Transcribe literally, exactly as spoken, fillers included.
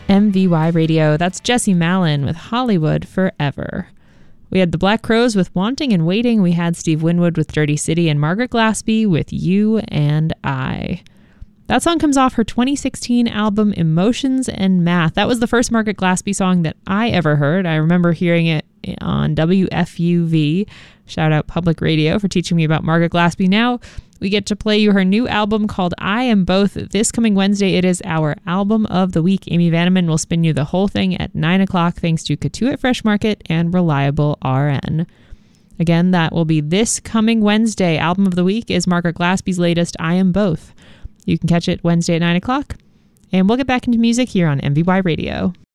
M V Y Radio. That's Jesse Malin with Hollywood Forever. We had the Black Crowes with Wanting and Waiting. We had Steve Winwood with Dirty City and Margaret Glaspie with You and I. That song comes off her twenty sixteen album Emotions and Math. That was the first Margaret Glaspie song that I ever heard. I remember hearing it on W F U V. Shout out Public Radio for teaching me about Margaret Glaspie. Now we get to play you her new album called I Am Both. This coming Wednesday, it is our album of the week. Amy Vanneman will spin you the whole thing at nine o'clock thanks to Katuitt Fresh Market and Reliable R N. Again, that will be this coming Wednesday. Album of the week is Margaret Glaspie's latest, I Am Both. You can catch it Wednesday at nine o'clock. And we'll get back into music here on M V Y Radio.